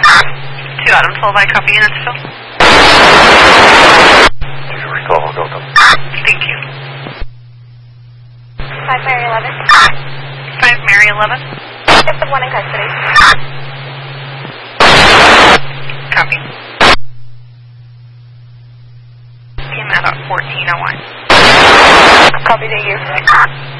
2 Adam 12, I copy units still. Recall, Delta. Thank you. 5 Mary 11. 5 Mary 11. Just the one in custody. Copy. Came out at 1401. Copy, thank you.